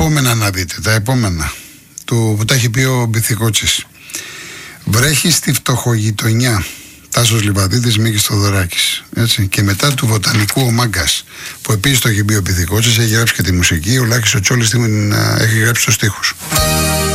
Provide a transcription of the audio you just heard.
επόμενα να δείτε, τα επόμενα που τα έχει πει ο Μπιθικότσης. Βρέχει στη φτωχογειτονιά. Τάσος Λιβαδίτης, Μίκης Θοδωράκης. Έτσι. Και μετά του Βοτανικού ο Μάγκας, που επίσης το έχει πει ο Μπιθικότσης, έχει γράψει και τη μουσική. Ο Λάκης ο Τσόλης έχει γράψει τους στίχους.